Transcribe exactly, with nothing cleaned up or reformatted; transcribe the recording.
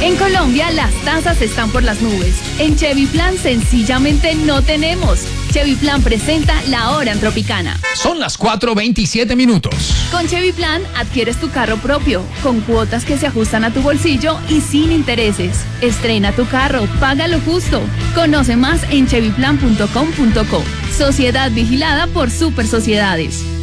En Colombia las tasas están por las nubes. En Chevy Plan sencillamente no tenemos. Chevy Plan presenta La Hora en Tropicana. Son las cuatro veintisiete minutos. Con Chevy Plan adquieres tu carro propio, con cuotas que se ajustan a tu bolsillo y sin intereses. Estrena tu carro, paga lo justo. Conoce más en chevy plan punto com punto co. Sociedad vigilada por Super Sociedades.